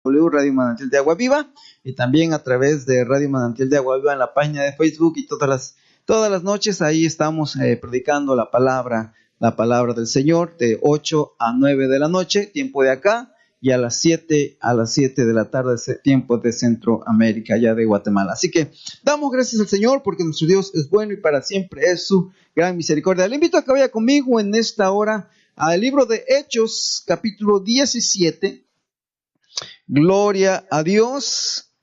Radio Manantial de Agua Viva y también a través de Radio Manantial de Agua Viva en la página de Facebook y todas las noches ahí estamos predicando la palabra del Señor de 8 a 9 de la noche, tiempo de acá, y a las 7 de la tarde, tiempo de Centroamérica, allá de Guatemala. Así que damos gracias al Señor porque nuestro Dios es bueno y para siempre es su gran misericordia. Le invito a que vaya conmigo en esta hora al libro de Hechos, capítulo 17. Gloria a Dios.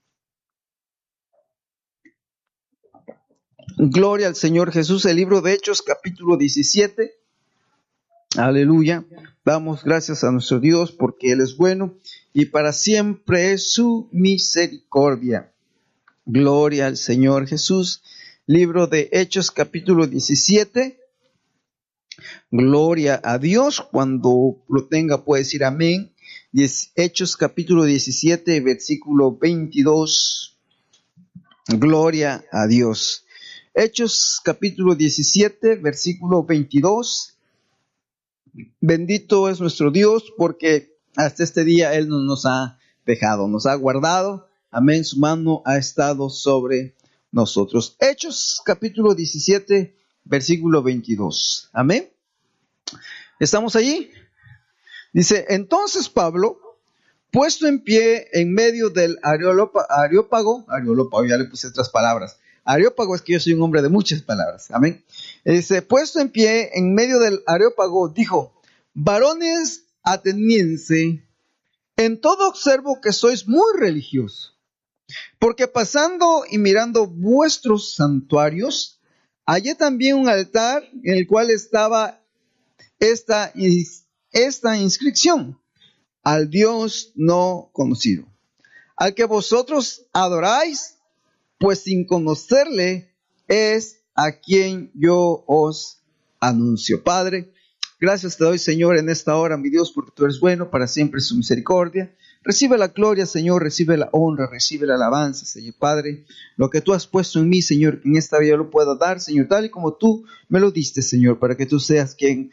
Gloria al Señor Jesús. El libro de Hechos, capítulo 17. Aleluya. Damos gracias a nuestro Dios porque Él es bueno y para siempre es su misericordia. Gloria al Señor Jesús. Libro de Hechos, capítulo 17. Gloria a Dios. Cuando lo tenga puede decir amén. Hechos capítulo 17, versículo 22. Gloria a Dios. Hechos capítulo 17, versículo 22. Bendito es nuestro Dios porque hasta este día Él no nos ha dejado, nos ha guardado. Amén, su mano ha estado sobre nosotros. Hechos capítulo 17, versículo 22. Amén. ¿Estamos allí? Dice, entonces Pablo, puesto en pie en medio del Areópago, ya le puse otras palabras. Areópago es que yo soy un hombre de muchas palabras. Amén. Dice, puesto en pie en medio del Areópago, dijo, varones atenienses, en todo observo que sois muy religiosos, porque pasando y mirando vuestros santuarios, hallé también un altar en el cual estaba esta inscripción: al Dios no conocido, al que vosotros adoráis, pues sin conocerle es a quien yo os anuncio. Padre, gracias te doy, Señor, en esta hora, mi Dios, porque tú eres bueno, para siempre es su misericordia. Recibe la gloria, Señor, recibe la honra, recibe la alabanza, Señor Padre. Lo que tú has puesto en mí, Señor, que en esta vida lo pueda dar, Señor, tal y como tú me lo diste, Señor, para que tú seas quien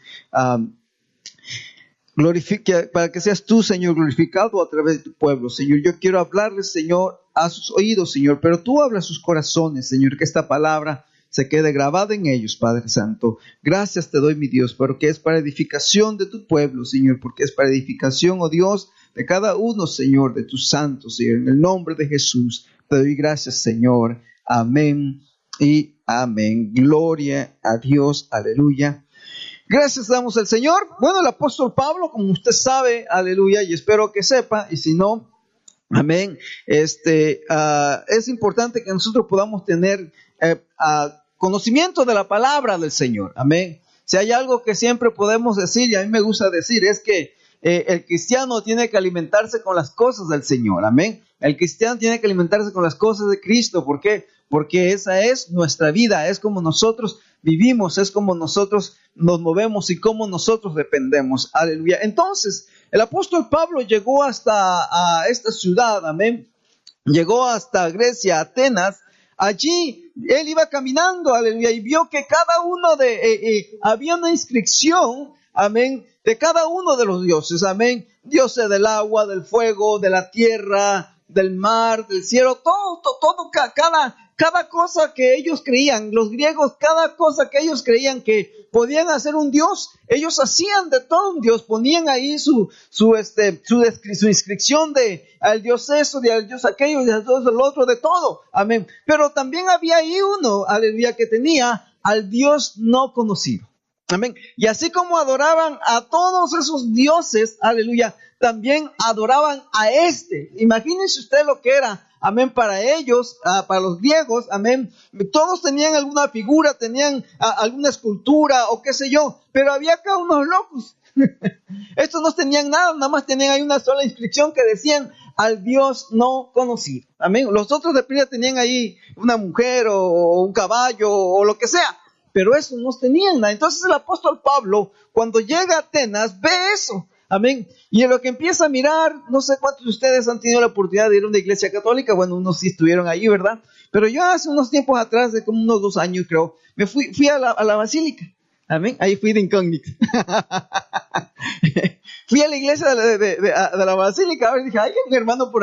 glorifique, para que seas tú, Señor, glorificado a través de tu pueblo, Señor. Yo quiero hablarles, Señor, a sus oídos, Señor, pero tú hablas a sus corazones, Señor, que esta palabra se quede grabada en ellos, Padre Santo. Gracias te doy, mi Dios, porque es para edificación de tu pueblo, Señor, porque es para edificación, oh Dios, de cada uno, Señor, de tus santos, Señor. En el nombre de Jesús te doy gracias, Señor. Amén y amén. Gloria a Dios. Aleluya. Gracias damos al Señor. Bueno, el apóstol Pablo, como usted sabe, aleluya, y espero que sepa, y si no, amén, es importante que nosotros podamos tener conocimiento de la palabra del Señor, amén. Si hay algo que siempre podemos decir, y a mí me gusta decir, es que el cristiano tiene que alimentarse con las cosas del Señor, amén. El cristiano tiene que alimentarse con las cosas de Cristo. ¿Por qué? Porque esa es nuestra vida, es como nosotros vivimos, es como nosotros nos movemos y como nosotros dependemos. Aleluya. Entonces, el apóstol Pablo llegó hasta esta ciudad, amén. Llegó hasta Grecia, Atenas. Allí él iba caminando, aleluya, y vio que cada uno había una inscripción, amén, de cada uno de los dioses, amén. Dioses del agua, del fuego, de la tierra, del mar, del cielo, todo, cada cosa que ellos creían, los griegos, cada cosa que ellos creían que podían hacer un dios, ellos hacían de todo un dios, ponían ahí su inscripción de al dios eso, de al dios aquello, de al dios el otro, de todo, amén. Pero también había ahí uno, aleluya, que tenía al Dios no conocido. Amén. Y así como adoraban a todos esos dioses, aleluya, también adoraban a este. Imagínense usted lo que era, amén, para ellos, para los griegos, amén. Todos tenían alguna figura, tenían alguna escultura o qué sé yo, pero había acá unos locos. Estos no tenían nada más tenían ahí una sola inscripción que decían al Dios no conocido. Amén. Los otros de primera tenían ahí una mujer o un caballo o lo que sea. Pero eso no tenían nada. Entonces el apóstol Pablo, cuando llega a Atenas, ve eso. Amén. Y en lo que empieza a mirar, no sé cuántos de ustedes han tenido la oportunidad de ir a una iglesia católica. Bueno, unos sí estuvieron ahí, ¿verdad? Pero yo hace unos tiempos atrás, de como unos 2 años creo, me fui a la basílica. Amén. Ahí fui de incógnito. Fui a la iglesia de la basílica, a ver, dije, hay un hermano por